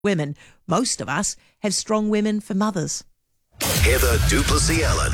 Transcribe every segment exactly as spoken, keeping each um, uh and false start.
women. Most of us have strong women for mothers. Heather du Plessis-Allen.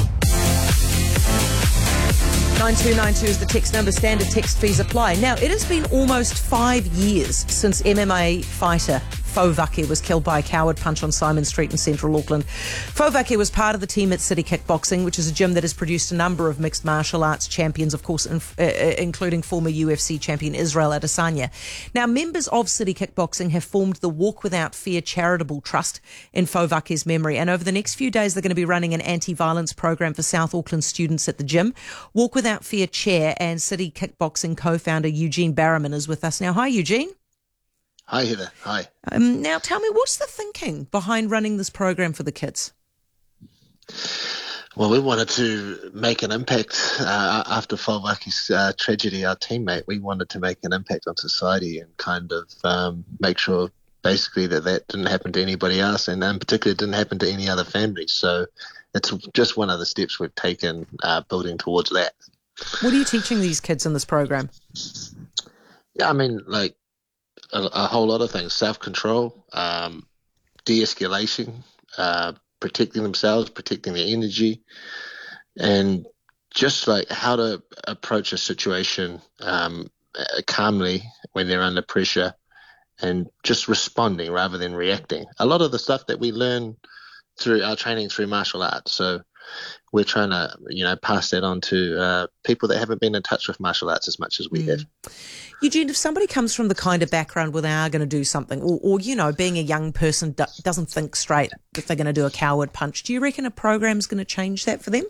nine two nine two is the text number. Standard text fees apply. Now, it has been almost five years since M M A fighter Fo Vake was killed by a coward punch on Simon Street in central Auckland. Fo Vake was part of the team at City Kickboxing, which is a gym that has produced a number of mixed martial arts champions, of course, in, uh, including former U F C champion Israel Adesanya. Now, members of City Kickboxing have formed the Walk Without Fear Charitable Trust in Fo Vake's memory, and over the next few days they're going to be running an anti-violence program for South Auckland students at the gym. Walk Without Fear Chair and City Kickboxing co-founder Eugene Barrowman is with us now. Hi, Eugene. Hi, Heather. Hi. Um, now, tell me, what's the thinking behind running this program for the kids? Well, we wanted to make an impact uh, after Fo Vake's uh, tragedy, our teammate. We wanted to make an impact on society and kind of um, make sure basically that that didn't happen to anybody else, and in particular it didn't happen to any other family. So it's just one of the steps we've taken uh, building towards that. What are you teaching these kids in this program? Yeah, I mean, like, A, a whole lot of things: self-control, um, de-escalation, uh, protecting themselves, protecting their energy, and just like how to approach a situation um, calmly when they're under pressure, and just responding rather than reacting. A lot of the stuff that we learn through our training through martial arts. So we're trying to, you know, pass that on to uh, people that haven't been in touch with martial arts as much as we mm. have. Eugene, if somebody comes from the kind of background where they are going to do something, or, or you know, being a young person do, doesn't think straight if they're going to do a coward punch, do you reckon a program's going to change that for them?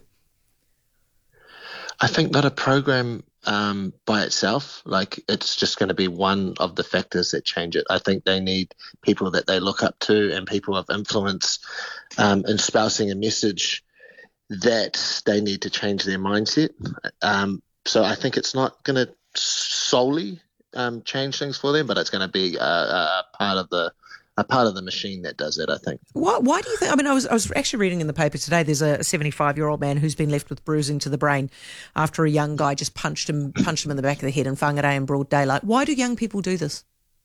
I think not a program um, by itself. Like, it's just going to be one of the factors that change it. I think they need people that they look up to and people of influence um, espousing a message that they need to change their mindset. Um, so I think it's not going to solely um, change things for them, but it's going to be a, a part of the a part of the machine that does it, I think. Why, why do you think? I mean, I was I was actually reading in the paper today. There's a seventy-five-year-old man who's been left with bruising to the brain after a young guy just punched him punched him in the back of the head in Whangarei in broad daylight. Why do young people do this?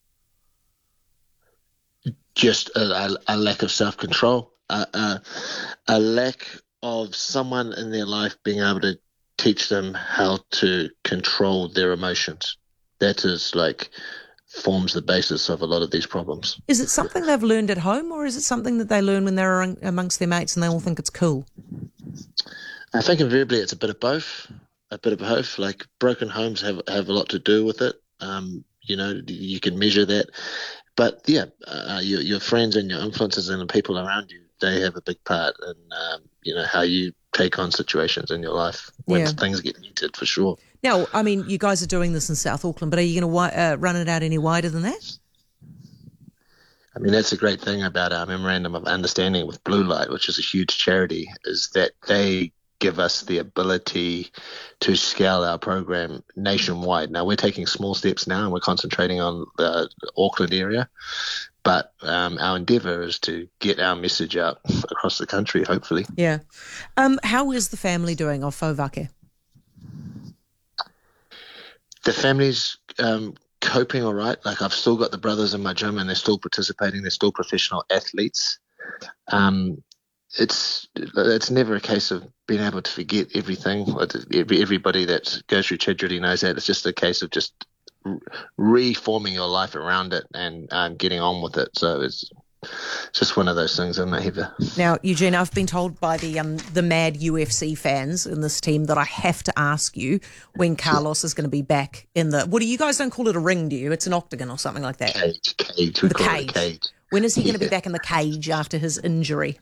Just a, a, a lack of self-control, a, a, a lack of someone in their life being able to teach them how to control their emotions. That is like forms the basis of a lot of these problems. Is it something they've learned at home, or is it something that they learn when they're amongst their mates and they all think it's cool? I think invariably it's a bit of both. A bit of both. Like, broken homes have have a lot to do with it. Um, you know, you can measure that. But yeah, uh, your your friends and your influences and the people around you, they have a big part in um, you know, how you take on situations in your life when yeah. things get heated, for sure. Now, I mean, you guys are doing this in South Auckland, but are you going to uh, run it out any wider than that? I mean, that's a great thing about our Memorandum of Understanding with Blue Light, which is a huge charity, is that they give us the ability to scale our program nationwide. Now, we're taking small steps now, and we're concentrating on the Auckland area, but um, our endeavour is to get our message out across the country, hopefully. Yeah. Um, how is the family doing of Fo Vake? The family's um, coping all right. Like, I've still got the brothers in my gym, and they're still participating. They're still professional athletes. Um, it's it's never a case of being able to forget everything. Everybody that goes through tragedy knows that. It's just a case of just reforming your life around it and um, getting on with it. So it's just one of those things, isn't it, Heather? Now, Eugene, I've been told by the um, the mad U F C fans in this team that I have to ask you when Carlos is going to be back in the... What do you guys don't call it a ring, do you? It's an octagon or something like that. Cage, cage. We the call cage. It a cage. When is he yeah. going to be back in the cage after his injury?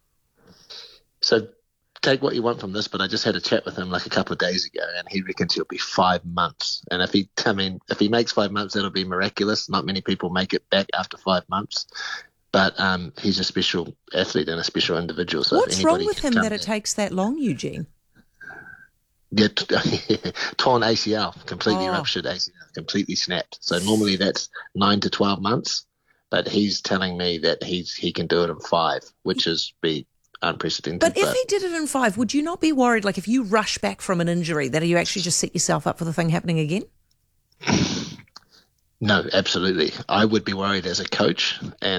So take what you want from this, but I just had a chat with him like a couple of days ago, and he reckons he'll be five months. And if he, I mean, if he makes five months, that'll be miraculous. Not many people make it back after five months. But um, he's a special athlete and a special individual. So what's wrong with him that it takes that long, Eugene? Yeah, t- torn A C L, completely oh. ruptured A C L, completely snapped. So normally that's nine to twelve months, but he's telling me that he's he can do it in five, which is be unprecedented. But if he did it in five, would you not be worried, like if you rush back from an injury, that you actually just set yourself up for the thing happening again? No, absolutely. I would be worried as a coach, and